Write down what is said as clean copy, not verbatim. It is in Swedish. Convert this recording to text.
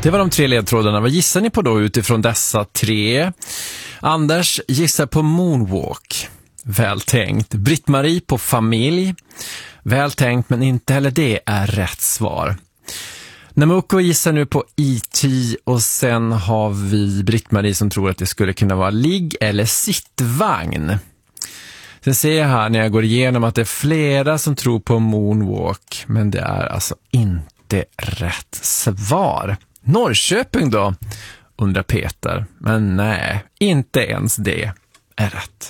Det var de 3 ledtrådarna. Vad gissar ni på då utifrån dessa 3? Anders gissar på moonwalk. Väl tänkt. Britt-Marie på familj. Väl tänkt, men inte heller det är rätt svar. Namuko gissar nu på IT och sen har vi Britt-Marie som tror att det skulle kunna vara ligg- eller sittvagn. Sen ser jag här när jag går igenom att det är flera som tror på moonwalk, men det är alltså inte rätt svar. Norrköping då, undrar Peter. Men nej, inte ens det är rätt.